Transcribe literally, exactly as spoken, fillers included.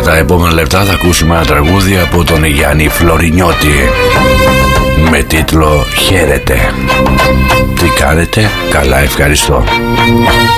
τα επόμενα λεπτά θα ακούσουμε ένα τραγούδι από τον Γιάννη Φλωρινιώτη με τίτλο «Χαίρετε». Τι κάνετε? Καλά, ευχαριστώ.